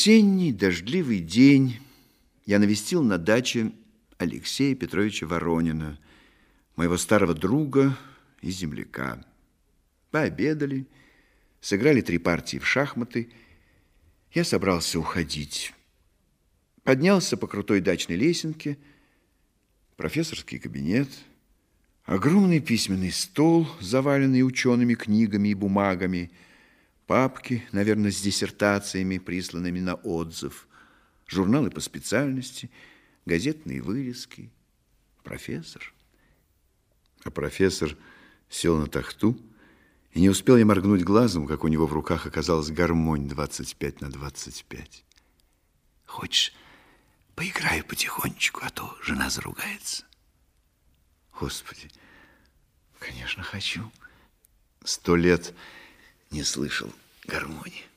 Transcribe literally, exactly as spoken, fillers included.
осенний дождливый день я навестил на даче Алексея Петровича Воронина, моего старого друга и земляка. Пообедали, сыграли три партии в шахматы. Я собрался уходить. Поднялся по крутой дачной лесенке, профессорский кабинет, огромный письменный стол, заваленный учеными книгами и бумагами, папки, наверное, с диссертациями, присланными на отзыв, журналы по специальности, газетные вырезки. Профессор. А профессор сел на тахту, и не успел я моргнуть глазом, как у него в руках оказалась гармонь двадцать пять на двадцать пять. Хочешь, поиграю потихонечку, а то жена заругается? Господи, конечно, хочу. Сто лет не слышал гармонии.